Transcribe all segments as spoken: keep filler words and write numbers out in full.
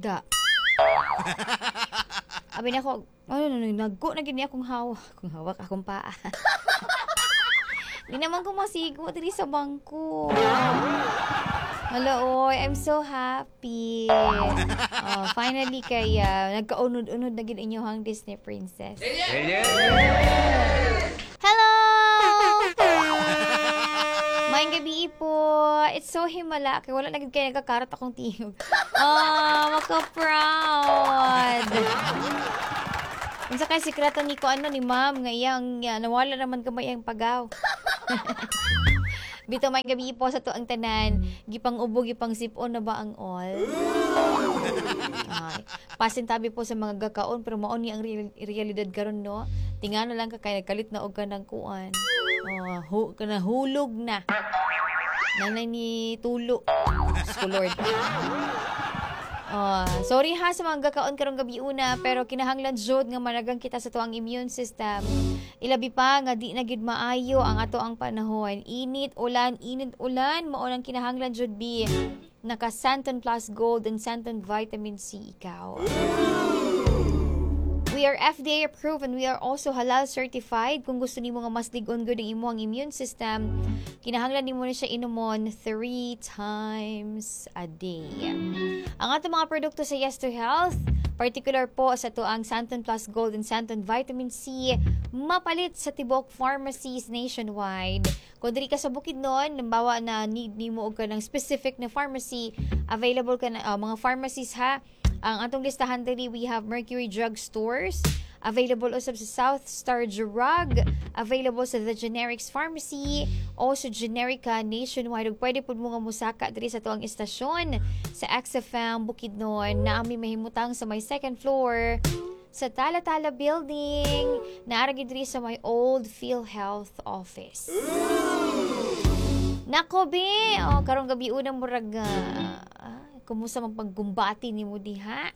da. Abi na ako, ano, ano, naggo na gini akong hawak. Kung hawak akong paa. Di naman ko masigo diri sa bangko. Hala, oy, I'm so happy. Oh, finally kaya nagkaunod-unod na gid inyohang Disney princess. Hello! Maayong gabi po. It's so himala. Kaya wala na gid kayo nagkakarat akong tiyog. Oh, maka-proud. Unsa kay sikreto ni ko ano ni ma'am nga iyang uh, nawala naman kamay ang pagaw. Bito may gabi po sa tuang tanan, gipang ubo gipang sipon na ba ang all? Ay, pasintabi po sa mga gakaon pero mao ni ang real, realidad karon no. Tingano lang ka kay nagkalit na og kanang kuan. Oh, hu, kana hulog na. Nanay ni tulo. Diyos ko Lord. Oh, sorry ha sa mga gakaon karong gabi una pero kinahanglan jud nga managang kita sa tuang immune system. Ilabi pa nga di na gid maayo ang ato ang panahon. Init ulan, init ulan mao nang kinahanglan jud bi naka Santon Plus Gold and Santon Vitamin C ikaw. We are F D A approved and we are also halal certified. Kung gusto nimo nga mas lig-on gud ang imong immune system, kinahanglan nimo na siya inumon three times a day. Ang ato mga produkto sa Yes to Health, particular po sa tuang Santon Plus Gold and Santon Vitamin C, mapalit sa tibok pharmacies nationwide. Kung diri ka sa Bukidnon, limbawa na need nimo og kanang specific na pharmacy, available ka na uh, mga pharmacies ha. Ang atong listahan diri, we have Mercury Drug Stores, available usab sa South Star Drug, available sa The Generics Pharmacy, also Generica nationwide. Ug pwede pud mo nga musaka diri sa tuang istasyon sa X F M Bukidnon na ami mahimutang sa may second floor sa Tala-Tala Building, naara gid diri sa may Old PhilHealth Office. Nako be, oh, karong gabi una murag uh, ah, kumusta man paggumbati ni mo diha?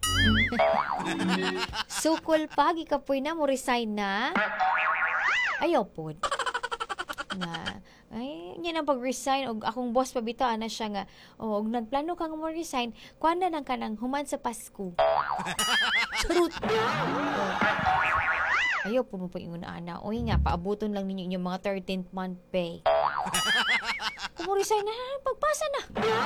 Sukol pa gikapoy na mo resign na. Ayaw pod. Na ay nya nang pag-resign og akong boss pabitaan na siya nga oh, og nagplano kang mo resign kuan na nang kanang human sa Pasko. Truth. Oh. Ayaw po mo pa ingon ana. Oy nga paabuton lang ninyo inyong mga thirteenth month pay. Kung mo resign na pagpasa na.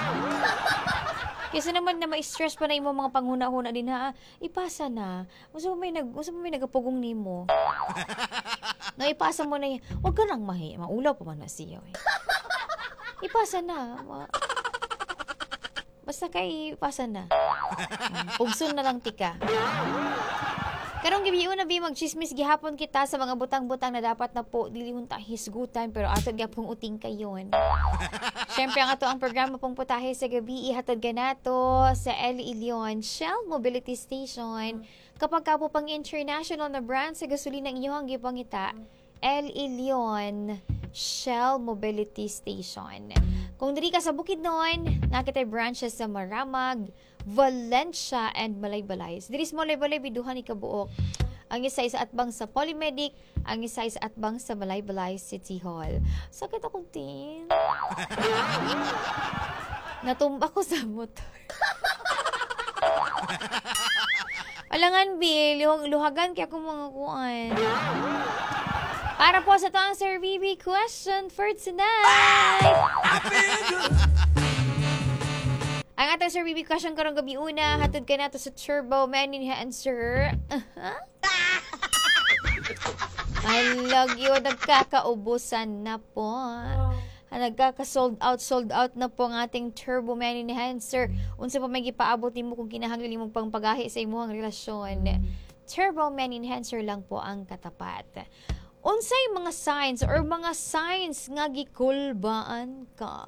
Kasi naman na ma-stress pa na imo mga panghuna-huna din ha. Ipasa na. Usa mo may nag usa mo may nagapugong nimo. Na ipasa mo na. Wag ka nang mahi. Maulaw pa man na siya. Eh. Ipasa na. Ma- Basta kay ipasa na. Pugson na lang tika. Karong gabi una bi magchismis gihapon kita sa mga butang-butang na dapat na po dili hunta hisgutan pero ato gyapong uting kayon. Syempre ang ato ang programa pong putahe sa gabi ihatod ganato sa El Ilion Shell Mobility Station. Kapag ka po pang international na brand sa gasolina inyong gipangita, El Ilion Shell Mobility Station. Kung diri ka sa Bukidnon, nakita branches sa Maramag, Valencia, and Malaybalay. Diri sa Malaybalay, biduhan ni kabuok. Ang isa sa atbang sa Polymedic, ang isa sa atbang sa Malaybalay City Hall. Sakit akong tin. Natumba ko sa motor. Alangan, Bill. Luhagan kaya akong mga kuan. Para po sa to ang Sir B B question for tonight. Ang atong Sir B B question karong gabi una, hatod ka na to sa Turbo Man Enhancer. Uh-huh. I love you. Nagkakaubusan na po. Nagkaka-sold out, sold out na po ang ating Turbo Man Enhancer. Unsa pa may gipaabot nimo kung kinahanglan imong pangpagahi sa imong relasyon. Turbo Man Enhancer lang po ang katapat. Unsay mga signs or mga signs nga gikulbaan ka?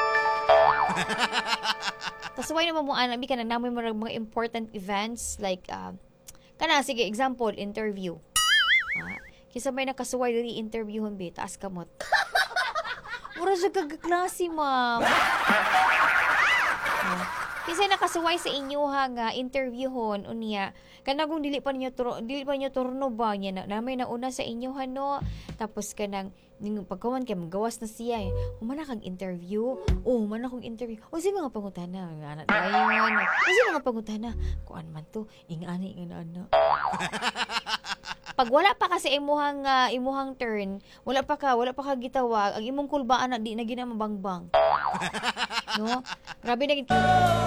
Kasuway naman mo anabi ka na namoy mo mga important events like uh, kana sige example interview. Uh, kisa may nakasuway diri interview hon bi taas kamot. Mura sa kagaklase ma'am. Uh, Kinsa nakasuway sa inyo ha nga interviewhon unya kanang kung dili pa ninyo turo, dili pa ninyo turno ba nya na namay na una sa inyo no tapos kanang ning pagkawan kay magawas na siya eh. Humana kang interview. Oh, humana kong interview. O si mga pangutana nga anak dayon. O si mga pangutana kuan man to ingani nga ana. Pag wala pa kasi imuhang uh, imuhang turn, wala pa ka, wala pa ka gitawag, ang imong kulbaan na di na ginamabangbang. No? Grabe na gid